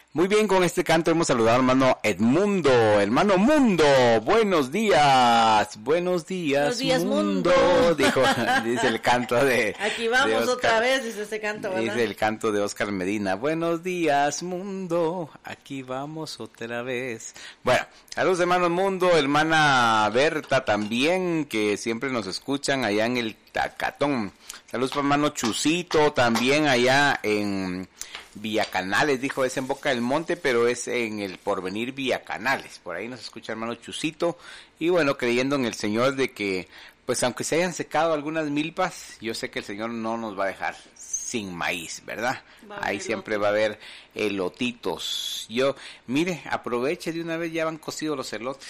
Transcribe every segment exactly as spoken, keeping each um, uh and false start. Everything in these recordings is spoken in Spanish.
Muy bien, con este canto hemos saludado al hermano Edmundo. Hermano Mundo, buenos días, buenos días, buenos días mundo, mundo. Dijo, dice el canto de... Aquí vamos de Oscar, otra vez, dice ese canto, ¿verdad? Dice el canto de Oscar Medina. Buenos días, mundo, aquí vamos otra vez. Bueno, saludos hermano Mundo, hermana Berta también, que siempre nos escuchan allá en el Tacatón. Saludos para hermano Chusito, también allá en Villacanales, dijo, es en Boca del Monte, pero es en el Porvenir Villacanales. Por ahí nos escucha hermano Chusito. Y bueno, creyendo en el Señor de que, pues aunque se hayan secado algunas milpas, yo sé que el Señor no nos va a dejar sin maíz, ¿verdad? Ahí siempre va a haber elotitos. Yo, mire, aproveche de una vez, ya van cocidos los elotes.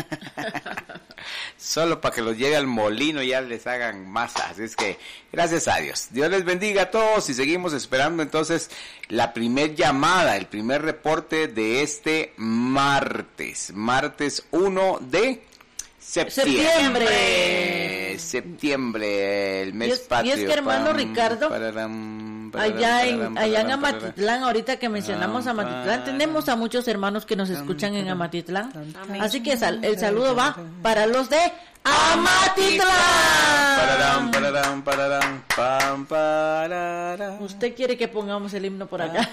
Solo para que los lleve al molino y ya les hagan masa. Así es que, gracias a Dios. Dios les bendiga a todos y seguimos esperando entonces la primer llamada, el primer reporte de este martes. Martes uno de septiembre. Septiembre, septiembre el mes y es, patrio. Y es que hermano pam, Ricardo, pararam, pararam, allá en pararam, allá en pararam, Amatitlán, ahorita que mencionamos pararam, Amatitlán, tenemos a muchos hermanos que nos escuchan en Amatitlán. Amén. Así que sal, el saludo va para los de Amatitlán. Pararam, pararam, pararam, pam, pararam. ¿Usted quiere que pongamos el himno por acá?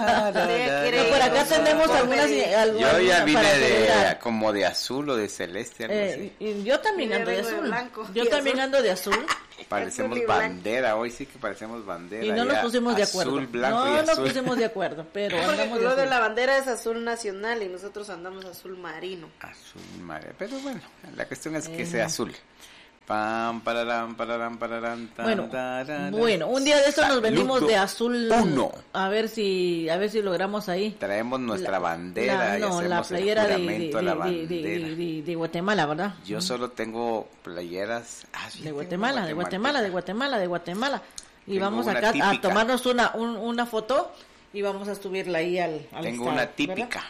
Pero por acá tenemos algunas, algunas. Yo ya vine de como de azul o de celeste. Algo eh, y yo también ando de azul. Blanco, yo también azul. ando de azul. Parecemos bandera, hoy sí que parecemos bandera. Y no nos pusimos de acuerdo. Azul, blanco no y azul. nos pusimos de acuerdo, pero porque andamos el color de, de la bandera es azul nacional y nosotros andamos azul marino. Azul marino, pero bueno, la cuestión es que eh. sea azul. Pam, pararam, pararam, pararam, tan, bueno, tarara. bueno, un día de eso nos venimos de azul uno. A ver si a ver si logramos ahí. Traemos nuestra la, bandera la, y no, hacemos la playera el de, juramento de, de, la de, bandera. De, de, de Guatemala, ¿verdad? Yo mm. solo tengo playeras ah, sí, de Guatemala, de Guatemala, de Guatemala, de Guatemala. Y tengo vamos acá típica. a tomarnos una un, una foto y vamos a subirla ahí al, al Tengo estado, una típica.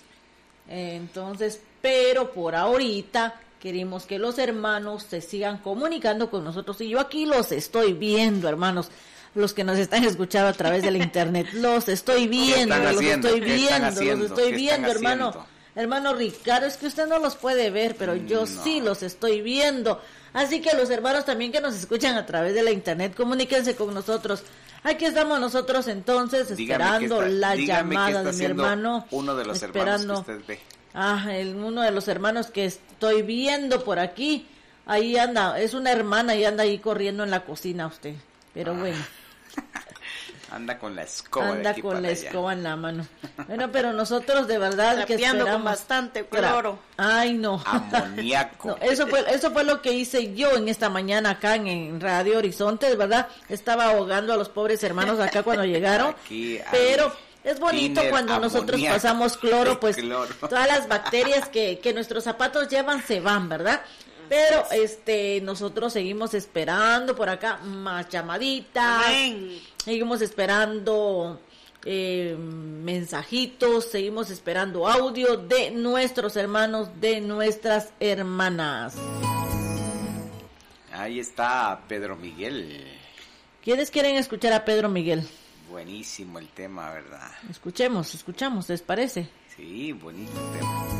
Eh, entonces, pero por ahorita queremos que los hermanos se sigan comunicando con nosotros y yo aquí los estoy viendo, hermanos, los que nos están escuchando a través de la internet, los estoy viendo, los haciendo? estoy viendo, haciendo? los estoy viendo, hermano, haciendo? hermano Ricardo, es que usted no los puede ver, pero yo no. sí los estoy viendo, así que los hermanos también que nos escuchan a través de la internet, comuníquense con nosotros. Aquí estamos nosotros entonces esperando está, la llamada de mi hermano, uno de los esperando. hermanos que usted ve. Ah, el, uno de los hermanos que estoy viendo por aquí, ahí anda, es una hermana y anda ahí corriendo en la cocina usted, pero ah. bueno. Anda con la escoba. Anda de con la allá. escoba en la mano. Bueno, pero nosotros de verdad que esperamos. con bastante cloro. Ay, no. Amoníaco. No, eso fue, eso fue lo que hice yo en esta mañana acá en, en Radio Horizonte, ¿verdad? Estaba ahogando a los pobres hermanos acá cuando llegaron, Aquí pero es bonito cuando nosotros pasamos cloro, pues cloro. todas las bacterias que, que nuestros zapatos llevan se van, ¿verdad? Pero este nosotros seguimos esperando por acá más llamaditas, Amén. Seguimos esperando eh, mensajitos, seguimos esperando audio de nuestros hermanos, de nuestras hermanas. Ahí está Pedro Miguel. ¿Quiénes quieren escuchar a Pedro Miguel? Buenísimo el tema, ¿verdad? Escuchemos, escuchamos, ¿les parece? Sí, bonito el tema.